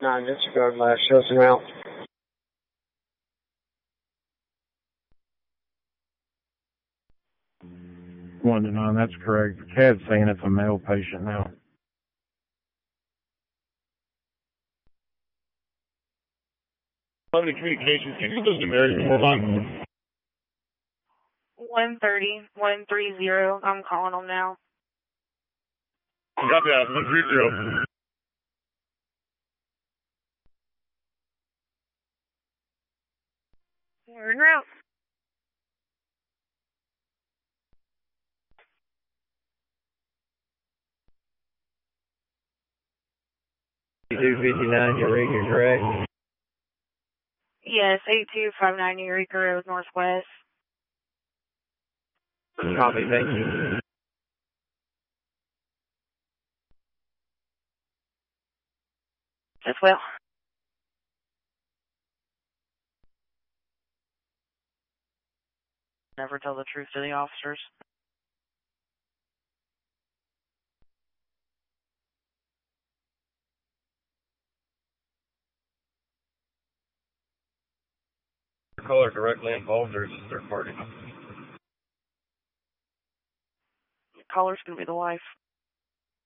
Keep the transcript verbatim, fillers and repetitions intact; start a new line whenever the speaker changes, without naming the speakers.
Nine, disregard last chosen route.
One to nine, that's correct. The C A D's saying it's a male patient now.
Public communications, can you give us the American line?
one thirty, one thirty, I'm calling them now.
Copy that, one three zero.
We're en route.
two fifty-nine Eureka, correct?
Yes, eight two five nine Eureka Road, Northwest.
Copy, thank you.
As well. Never tell the truth to the officers.
Caller directly involved or is this third party?
Caller's going to be the wife.